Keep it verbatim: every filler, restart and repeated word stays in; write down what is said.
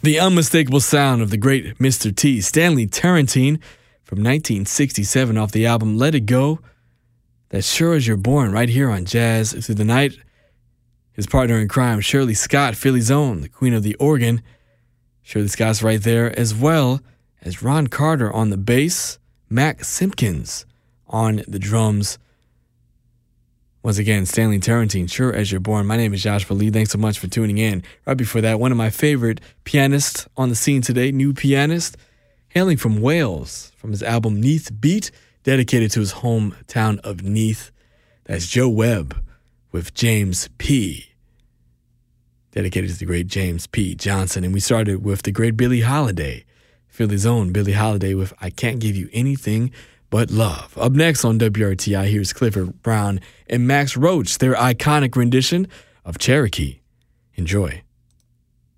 The unmistakable sound of the great Mister T, Stanley Turrentine, from nineteen sixty-seven off the album Let It Go. That's Sure As You're Born right here on Jazz Through the Night. His partner in crime, Shirley Scott, Philly's own, the queen of the organ. Shirley Scott's right there, as well as Ron Carter on the bass, Mac Simpkins on the drums. Once again, Stanley Turrentine, Sure As You're Born. My name is Joshua Lee. Thanks so much for tuning in. Right before that, one of my favorite pianists on the scene today, new pianist, hailing from Wales, from his album Neath Beat, dedicated to his hometown of Neath. That's Joe Webb with James P., dedicated to the great James P. Johnson. And we started with the great Billie Holiday, Philly's own Billie Holiday with I Can't Give You Anything But Love. Up next on W R T I, here's Clifford Brown and Max Roach, their iconic rendition of Cherokee. Enjoy.